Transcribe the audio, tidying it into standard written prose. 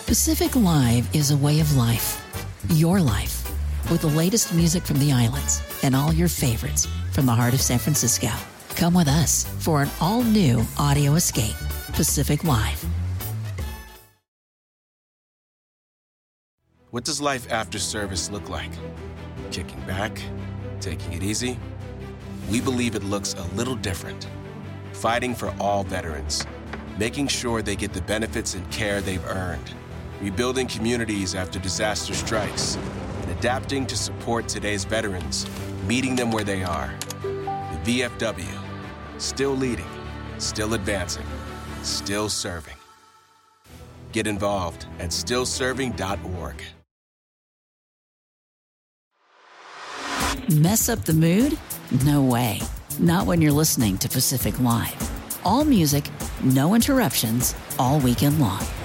Pacific Live is a way of life. Your life. With the latest music from the islands and all your favorites from the heart of San Francisco. Come with us for an all-new audio escape. Pacific Live. What does life after service look like? Kicking back? Taking it easy? We believe it looks a little different. Fighting for all veterans. Making sure they get the benefits and care they've earned. Rebuilding communities after disaster strikes. And adapting to support today's veterans. Meeting them where they are. The VFW. Still leading. Still advancing. Still serving. Get involved at stillserving.org. Mess up the mood? No way. Not when you're listening to Pacific Live. All music, no interruptions, all weekend long.